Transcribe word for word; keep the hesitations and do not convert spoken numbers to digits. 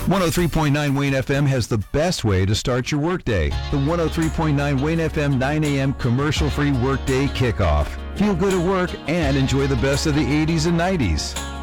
one oh three point nine Wayne F M has the best way to start your workday. The one oh three point nine Wayne F M nine a.m. commercial-free workday kickoff. Feel good at work and enjoy the best of the eighties and nineties.